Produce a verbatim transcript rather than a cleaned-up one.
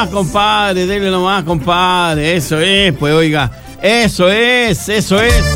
nomás, compadre, dele nomás, compadre. Eso es, pues, oiga. Eso es, eso es.